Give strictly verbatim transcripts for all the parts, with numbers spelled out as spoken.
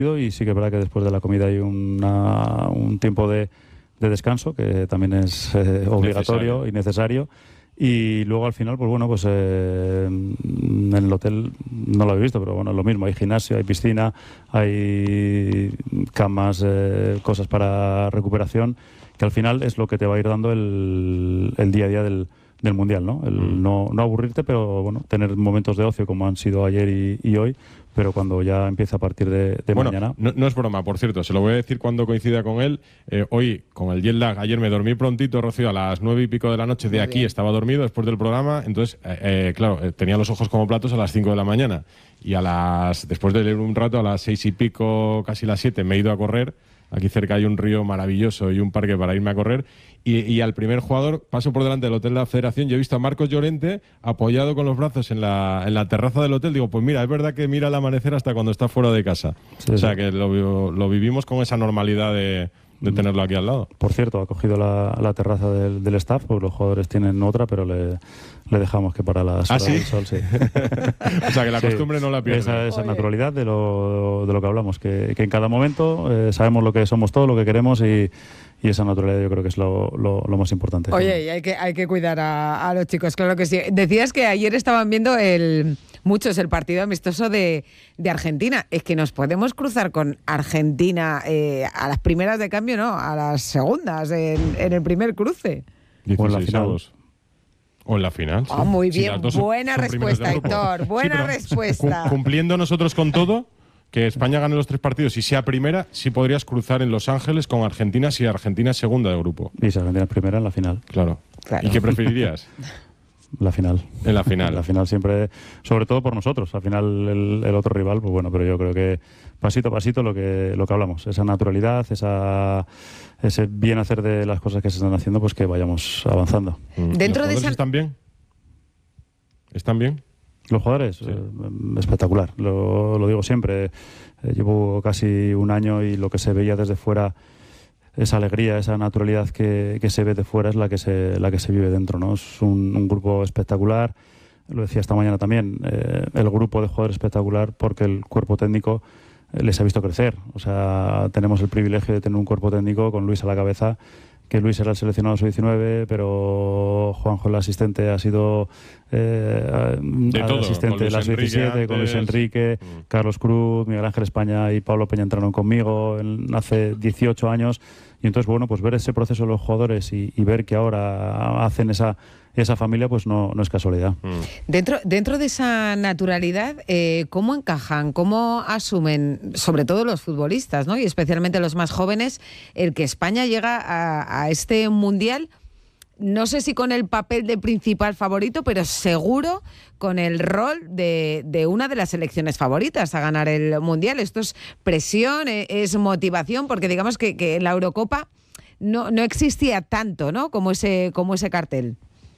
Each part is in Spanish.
y sí que es verdad que después de la comida hay una, un tiempo de, de descanso que también es eh, obligatorio necesario. y necesario. Y luego al final, pues bueno, pues eh, en el hotel no lo he visto, pero bueno, es lo mismo. Hay gimnasio, hay piscina, hay camas, eh, cosas para recuperación, que al final es lo que te va a ir dando el, el día a día del, del Mundial, ¿no? El mm. no, no aburrirte, pero bueno, tener momentos de ocio como han sido ayer y, y hoy, pero cuando ya empieza a partir de, de bueno, mañana... No, no es broma, por cierto, se lo voy a decir cuando coincida con él. Eh, hoy, con el jet lag, ayer me dormí prontito, Rocío, a las nueve y pico de la noche de Muy aquí, bien. Estaba dormido después del programa, entonces, eh, eh, claro, eh, tenía los ojos como platos a las cinco de la mañana, y a las después de leer un rato, a las seis y pico, casi las siete, me he ido a correr. Aquí cerca hay un río maravilloso y un parque para irme a correr. Y, y al primer jugador paso por delante del hotel de la Federación. Yo he visto a Marcos Llorente apoyado con los brazos en la, en la terraza del hotel. Digo, pues mira, es verdad que mira el amanecer hasta cuando está fuera de casa. Sí, o sea, sí. que lo, lo vivimos con esa normalidad de, de tenerlo aquí al lado. Por cierto, ha cogido la, la terraza del, del staff, porque los jugadores tienen otra, pero le, le dejamos que para las ¿Ah, horas sí? del sol, sí. O sea, que la costumbre sí, no la pierde. Esa, esa naturalidad de lo, de lo que hablamos, que, que en cada momento eh, sabemos lo que somos todos, lo que queremos y... Y esa naturalidad yo creo que es lo, lo, lo más importante. Oye, y hay que, hay que cuidar a, a los chicos, claro que sí. Decías que ayer estaban viendo el muchos el partido amistoso de, de Argentina. Es que nos podemos cruzar con Argentina eh, a las primeras de cambio, ¿no? A las segundas, en, en el primer cruce. O en la final. O en la final. Sí. Oh, muy bien, sí, buena son, son respuesta, Héctor. Buena sí, respuesta. Cumpliendo nosotros con todo... Que España gane los tres partidos y sea primera, sí podrías cruzar en Los Ángeles con Argentina si Argentina es segunda de grupo. Y si Argentina es primera, en la final. Claro. claro. ¿Y qué preferirías? La final. En la final. En la final siempre, sobre todo por nosotros. Al final el, el otro rival, pues bueno, pero yo creo que pasito a pasito lo que, lo que hablamos. Esa naturalidad, esa, ese bien hacer de las cosas que se están haciendo, pues que vayamos avanzando. Mm. Dentro ¿Los de esa... están bien? ¿Están bien? Los jugadores, sí. eh, espectacular, lo, lo digo siempre. Eh, llevo casi un año y lo que se veía desde fuera, esa alegría, esa naturalidad que, que se ve de fuera es la que se, la que se vive dentro, ¿no? Es un, un grupo espectacular, lo decía esta mañana también, eh, el grupo de jugadores espectacular porque el cuerpo técnico eh, les ha visto crecer. O sea, tenemos el privilegio de tener un cuerpo técnico con Luis a la cabeza, que Luis era el seleccionado sub diecinueve, pero Juanjo, el asistente, ha sido eh, todo, asistente de la sub diecisiete, con Luis Enrique, mm. Carlos Cruz, Miguel Ángel España y Pablo Peña entraron conmigo en, hace dieciocho años. Y entonces, bueno, pues ver ese proceso de los jugadores y, y ver que ahora hacen esa, esa familia, pues no, no es casualidad. Mm. Dentro, dentro de esa naturalidad, eh, ¿cómo encajan, cómo asumen, sobre todo los futbolistas, ¿no? Y especialmente los más jóvenes, el que España llega a, a este Mundial? No sé si con el papel de principal favorito, pero seguro con el rol de, de una de las selecciones favoritas a ganar el Mundial. Esto es presión, es motivación, porque digamos que, que en la Eurocopa no, no existía tanto, ¿no? Como ese, como ese cartel.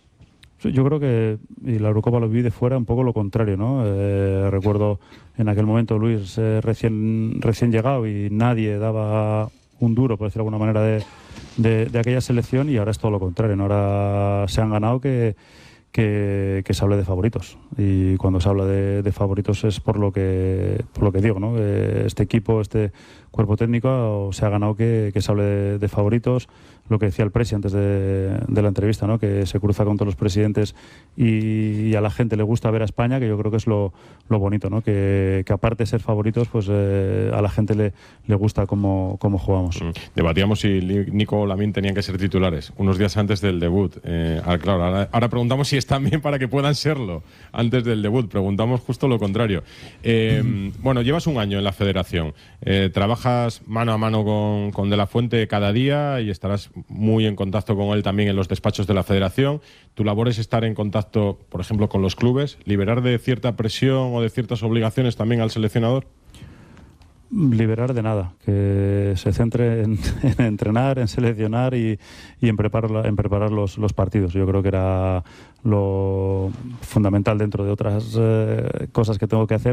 Yo creo que, y la Eurocopa lo vi de fuera, un poco lo contrario, ¿no? Eh, recuerdo en aquel momento Luis eh, recién, recién llegado y nadie daba un duro, por decirlo de alguna manera, de, de, de aquella selección, y ahora es todo lo contrario, ¿no? Ahora se han ganado que, que, que se hable de favoritos, y cuando se habla de, de favoritos es por lo que por lo que digo, ¿no? Este equipo, este cuerpo técnico se ha ganado que, que se hable de, de favoritos. Lo que decía el presi antes de, de la entrevista, ¿no? Que se cruza con todos los presidentes y, y a la gente le gusta ver a España, que yo creo que es lo, lo bonito, ¿no? Que, que aparte de ser favoritos, pues eh, a la gente le, le gusta cómo, cómo jugamos. Mm. Debatíamos si Nico o Lamine tenían que ser titulares unos días antes del debut. Eh, claro, ahora, ahora preguntamos si están bien para que puedan serlo antes del debut. Preguntamos justo lo contrario. Eh, mm. Bueno, llevas un año en la federación. Eh, trabajas mano a mano con, con De la Fuente cada día y estarás muy en contacto con él también en los despachos de la federación. Tu labor es estar en contacto, por ejemplo, con los clubes, liberar de cierta presión o de ciertas obligaciones también al seleccionador. Liberar de nada, que se centre en, en entrenar, en seleccionar y, y en preparar, en preparar los, los partidos. Yo creo que era lo fundamental dentro de otras eh, cosas que tengo que hacer,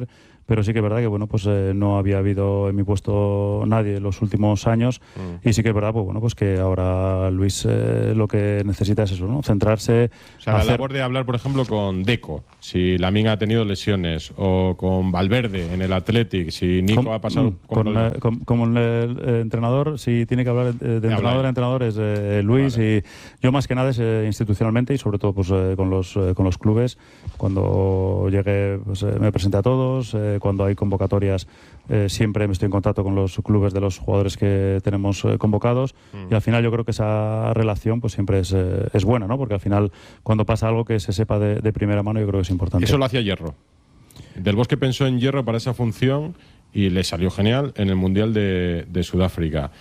pero sí que es verdad que bueno, pues eh, no había habido en mi puesto nadie en los últimos años mm. y sí que es verdad, pues bueno, pues que ahora Luis eh, lo que necesita es eso, ¿no? Centrarse. O sea, hacer... la labor de hablar, por ejemplo, con Deco, si Lamine ha tenido lesiones, o con Valverde en el Athletic, si Nico con, ha pasado con, con, eh, con, con el eh, entrenador, si tiene que hablar de, de entrenador a entrenador es eh, Luis, vale. Y yo más que nada es eh, institucionalmente y sobre todo pues eh, con los eh, con los clubes. Cuando llegue pues, eh, me presenté a todos, eh, cuando hay convocatorias eh, siempre me estoy en contacto con los clubes de los jugadores que tenemos eh, convocados mm. y al final yo creo que esa relación pues siempre es, eh, es buena, ¿no? Porque al final cuando pasa algo que se sepa de, de primera mano yo creo que es importante. Eso lo hacía Hierro. Del Bosque pensó en Hierro para esa función y le salió genial en el Mundial de, de Sudáfrica.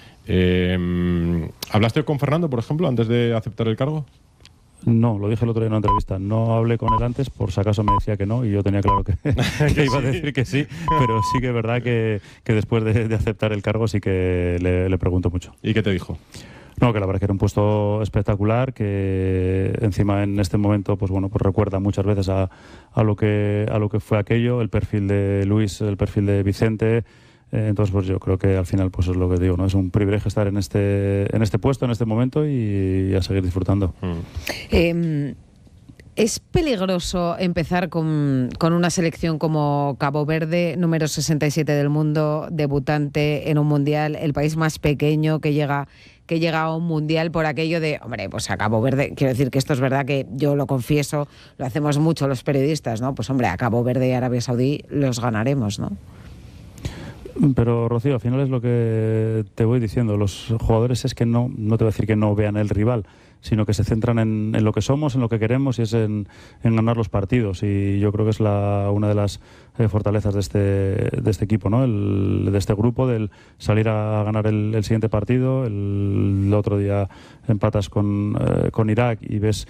Eh, ¿Hablaste con Fernando, por ejemplo, antes de aceptar el cargo? No, lo dije el otro día en una entrevista. No hablé con él antes, por si acaso me decía que no, y yo tenía claro que, que iba a decir que sí, pero sí que es verdad que, que después de, de aceptar el cargo sí que le, le pregunto mucho. ¿Y qué te dijo? No, que la verdad que era un puesto espectacular, que encima en este momento pues bueno, pues recuerda muchas veces a, a lo que a lo que fue aquello, el perfil de Luis, el perfil de Vicente. Entonces, pues yo creo que al final, pues es lo que digo, ¿no? Es un privilegio estar en este, en este puesto, en este momento y, y a seguir disfrutando. Mm. Eh, ¿Es peligroso empezar con, con una selección como Cabo Verde, número sesenta y siete del mundo, debutante en un mundial, el país más pequeño que llega que llega a un mundial por aquello de, hombre, pues a Cabo Verde, quiero decir que esto es verdad que yo lo confieso, lo hacemos mucho los periodistas, ¿no? Pues hombre, a Cabo Verde y Arabia Saudí los ganaremos, ¿no? Pero, Rocío, al final es lo que te voy diciendo. Los jugadores es que no, no te voy a decir que no vean el rival, sino que se centran en, en lo que somos, en lo que queremos y es en, en ganar los partidos. Y yo creo que es la, una de las eh, fortalezas de este, de este equipo, ¿no? El, de este grupo, del salir a ganar el, el siguiente partido. El, el otro día empatas con, eh, con Irak y ves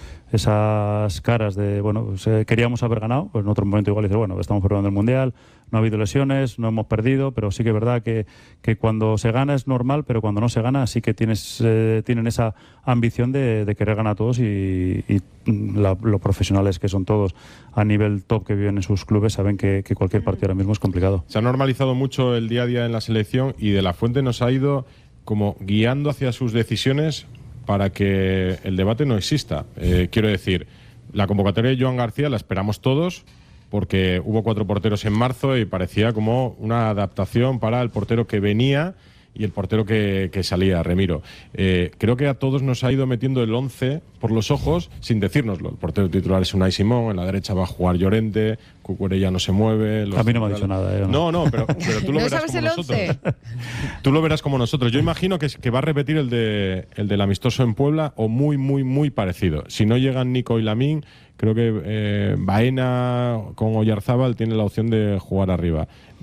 esas caras de, bueno, pues, eh, queríamos haber ganado, pues en otro momento igual dices, bueno, estamos jugando el Mundial, no ha habido lesiones, no hemos perdido, pero sí que es verdad que, que cuando se gana es normal, pero cuando no se gana sí que tienes, eh, tienen esa ambición de, de querer ganar a todos y, y la, los profesionales que son todos a nivel top que viven en sus clubes saben que, que cualquier partido ahora mismo es complicado. Se ha normalizado mucho el día a día en la selección y De la Fuente nos ha ido como guiando hacia sus decisiones para que el debate no exista. Eh, quiero decir, la convocatoria de Joan García la esperamos todos, porque hubo cuatro porteros en marzo y parecía como una adaptación para el portero que venía y el portero que, que salía, Remiro. Eh, creo que a todos nos ha ido metiendo el once por los ojos sin decírnoslo. El portero titular es Unai Simón, en la derecha va a jugar Llorente, Cucurella no se mueve. A mí no me ha dicho nada. ¿eh? No, no, pero, pero tú lo ¿No verás sabes como el nosotros. once? Tú lo verás como nosotros. Yo imagino que, que va a repetir el, de, el del amistoso en Puebla o muy, muy, muy parecido. Si no llegan Nico y Lamine, creo que eh, Baena con Oyarzábal tiene la opción de jugar arriba.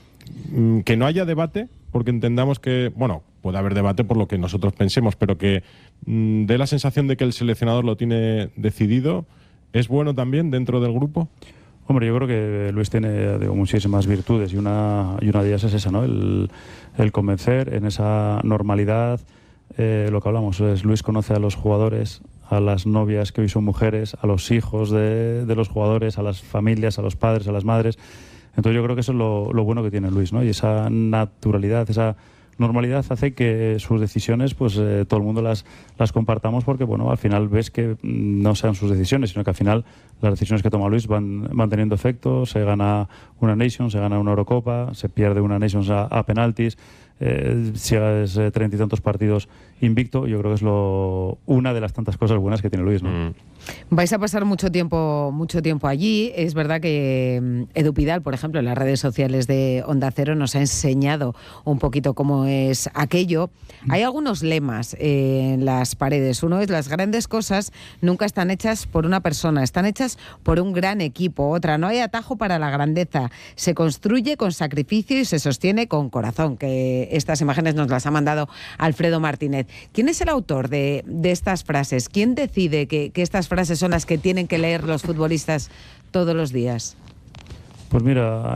Mm, que no haya debate, porque entendamos que, bueno, puede haber debate por lo que nosotros pensemos, pero que mmm, dé la sensación de que el seleccionador lo tiene decidido, ¿es bueno también dentro del grupo? Hombre, yo creo que Luis tiene digo, muchísimas virtudes y una, y una de ellas es esa, ¿no? El, el convencer en esa normalidad, eh, lo que hablamos, es Luis conoce a los jugadores, a las novias que hoy son mujeres, a los hijos de, de los jugadores, a las familias, a los padres, a las madres. Entonces yo creo que eso es lo, lo bueno que tiene Luis, ¿no? Y esa naturalidad, esa normalidad hace que sus decisiones, pues eh, todo el mundo las, las compartamos porque, bueno, al final ves que no sean sus decisiones, sino que al final las decisiones que toma Luis van, van teniendo efecto, se gana una Nations, se gana una Eurocopa, se pierde una Nations a, a penaltis, eh, si hagas eh, treinta y tantos partidos invicto, yo creo que es lo una de las tantas cosas buenas que tiene Luis, ¿no? Mm. Vais a pasar mucho tiempo mucho tiempo allí. Es verdad que Edu Pidal, por ejemplo, en las redes sociales de Onda Cero nos ha enseñado un poquito cómo es aquello. Hay algunos lemas en las paredes. Uno es: las grandes cosas nunca están hechas por una persona, están hechas por un gran equipo. Otra: no hay atajo para la grandeza, se construye con sacrificio y se sostiene con corazón. Que estas imágenes nos las ha mandado Alfredo Martínez. ¿Quién es el autor de, de estas frases? ¿Quién decide que, que estas frases son las que tienen que leer los futbolistas todos los días? Pues mira,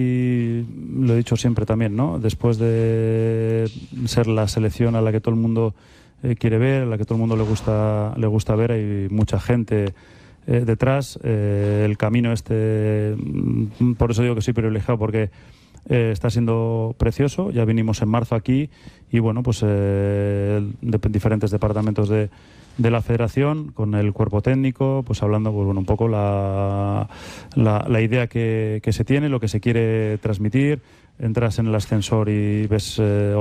ahí lo he dicho siempre también, ¿no? Después de ser la selección a la que todo el mundo eh, quiere ver, a la que todo el mundo le gusta le gusta ver, hay mucha gente eh, detrás. Eh, el camino este, por eso digo que soy privilegiado, porque eh, está siendo precioso. Ya vinimos en marzo aquí y bueno, pues eh, de, diferentes departamentos de, de la federación con el cuerpo técnico, pues hablando pues, bueno, un poco la, la, la idea que, que se tiene, lo que se quiere transmitir. Entras en el ascensor y ves eh,